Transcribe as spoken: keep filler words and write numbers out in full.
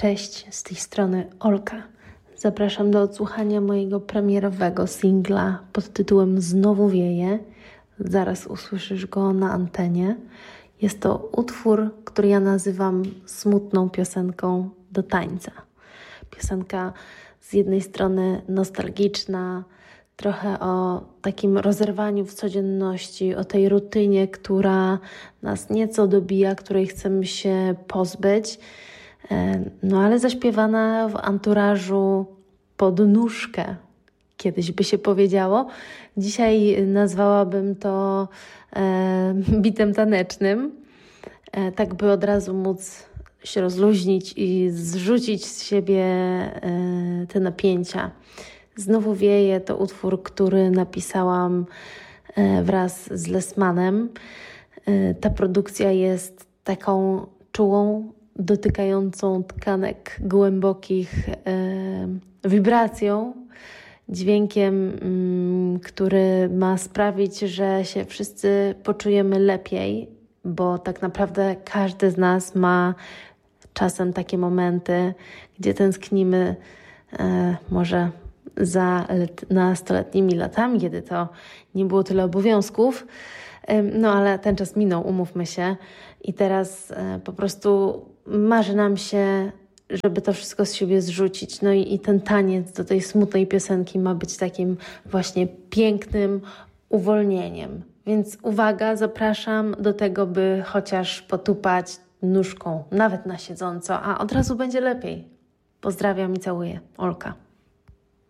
Cześć, z tej strony Olka. Zapraszam do odsłuchania mojego premierowego singla pod tytułem Znowu wieje. Zaraz usłyszysz go na antenie. Jest to utwór, który ja nazywam smutną piosenką do tańca. Piosenka z jednej strony nostalgiczna, trochę o takim rozerwaniu w codzienności, o tej rutynie, która nas nieco dobija, której chcemy się pozbyć. No ale zaśpiewana w anturażu pod nóżkę, kiedyś by się powiedziało. Dzisiaj nazwałabym to e, bitem tanecznym, e, tak by od razu móc się rozluźnić i zrzucić z siebie e, te napięcia. Znowu wieje to utwór, który napisałam e, wraz z Lesmanem. E, ta produkcja jest taką czułą, dotykającą tkanek głębokich e, wibracją, dźwiękiem, mm, który ma sprawić, że się wszyscy poczujemy lepiej, bo tak naprawdę każdy z nas ma czasem takie momenty, gdzie tęsknimy e, może za let, nastoletnimi latami, kiedy to nie było tyle obowiązków. No ale ten czas minął, umówmy się. I teraz e, po prostu marzy nam się, żeby to wszystko z siebie zrzucić. No i, i ten taniec do tej smutnej piosenki ma być takim właśnie pięknym uwolnieniem. Więc uwaga, zapraszam do tego, by chociaż potupać nóżką, nawet na siedząco, a od razu będzie lepiej. Pozdrawiam i całuję. Olka.